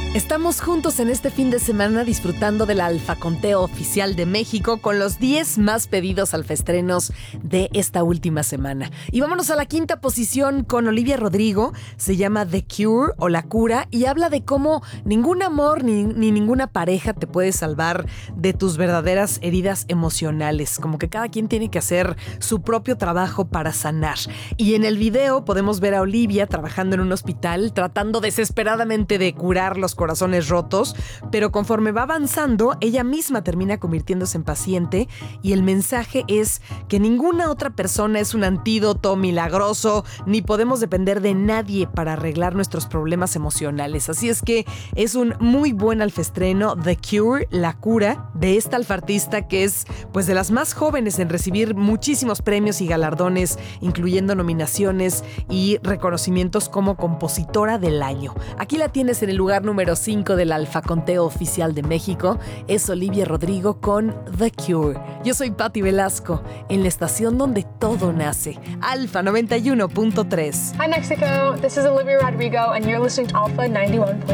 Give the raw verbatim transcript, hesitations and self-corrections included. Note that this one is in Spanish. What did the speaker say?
Estamos juntos en este fin de semana disfrutando del Alfaconteo Oficial de México con los diez más pedidos alfaestrenos de esta última semana. Y vámonos a la quinta posición con Olivia Rodrigo. Se llama The Cure o La Cura y habla de cómo ningún amor ni, ni ninguna pareja te puede salvar de tus verdaderas heridas emocionales. Como que cada quien tiene que hacer su propio trabajo para sanar. Y en el video podemos ver a Olivia trabajando en un hospital tratando desesperadamente de curar los corazones rotos, pero conforme va avanzando, ella misma termina convirtiéndose en paciente y el mensaje es que ninguna otra persona es un antídoto milagroso, ni podemos depender de nadie para arreglar nuestros problemas emocionales. Así es que es un muy buen alfaestreno, The Cure, La Cura, de esta alfartista que es pues de las más jóvenes en recibir muchísimos premios y galardones, incluyendo nominaciones y reconocimientos como compositora del año. Aquí la tienes en el lugar número cinco del Alfaconteo Oficial de México. Es Olivia Rodrigo con The Cure. Yo soy Patti Velasco, en la estación donde todo nace, Alfa noventa y uno punto tres. Hi Mexico, this is Olivia Rodrigo and you're listening to Alpha ninety-one point three.